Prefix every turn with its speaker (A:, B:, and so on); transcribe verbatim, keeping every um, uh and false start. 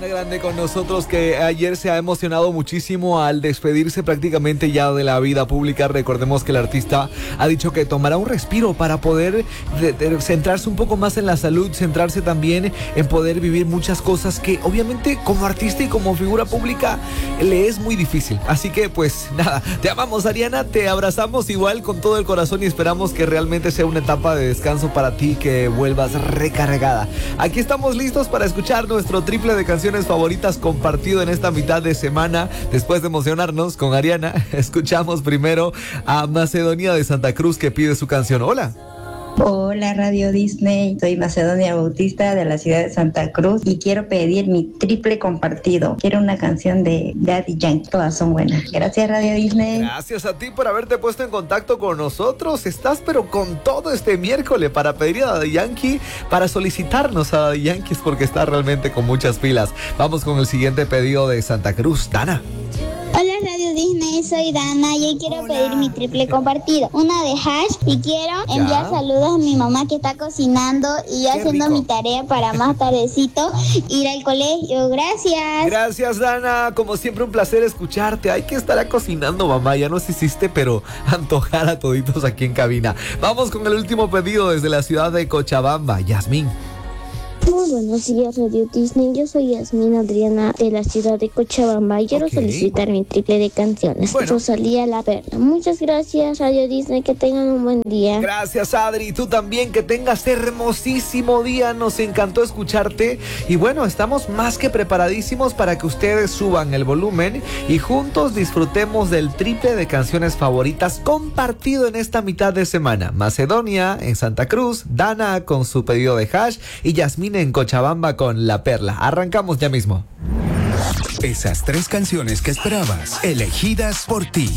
A: Grande con nosotros, que ayer se ha emocionado muchísimo al despedirse prácticamente ya de la vida pública. Recordemos que el artista ha dicho que tomará un respiro para poder de, de, centrarse un poco más en la salud, centrarse también en poder vivir muchas cosas que obviamente como artista y como figura pública le es muy difícil. Así que pues nada, te amamos, Ariana, te abrazamos igual con todo el corazón y esperamos que realmente sea una etapa de descanso para ti, que vuelvas recargada. Aquí estamos listos para escuchar nuestro triple de canciones favoritas compartido en esta mitad de semana. Después de emocionarnos con Ariana, escuchamos primero a Macedonia de Santa Cruz, que pide su canción. Hola.
B: Hola Radio Disney, soy Macedonia Bautista de la ciudad de Santa Cruz y quiero pedir mi triple compartido. Quiero una canción de Daddy Yankee, todas son buenas. Gracias Radio Disney.
A: Gracias a ti por haberte puesto en contacto con nosotros. Estás pero con todo este miércoles para pedir a Daddy Yankee, para solicitarnos a Daddy Yankee, porque está realmente con muchas pilas. Vamos con el siguiente pedido de Santa Cruz. Dana.
C: Hola Radio Disney, soy Dana y hoy quiero Hola. pedir mi triple compartido, una de Hash, y quiero ya. enviar saludos a mi mamá que está cocinando y yo Qué haciendo rico. mi tarea para más tardecito ir al colegio. Gracias.
A: Gracias, Dana, como siempre un placer escucharte. Hay que estar cocinando, mamá, ya nos hiciste pero antojar a toditos aquí en cabina. Vamos con el último pedido desde la ciudad de Cochabamba. Yasmín.
D: Muy buenos días Radio Disney, yo soy Yasmín Adriana de la ciudad de Cochabamba y quiero okay. solicitar mi triple de canciones. Bueno. Rosalía La Perla. Muchas gracias Radio Disney, que tengan un buen día.
A: Gracias Adri, tú también, que tengas hermosísimo día, nos encantó escucharte y bueno, estamos más que preparadísimos para que ustedes suban el volumen y juntos disfrutemos del triple de canciones favoritas compartido en esta mitad de semana. Macedonia en Santa Cruz, Dana con su pedido de Hash y Yasmín en Cochabamba con La Perla. Arrancamos ya mismo.
E: Esas tres canciones que esperabas, elegidas por ti.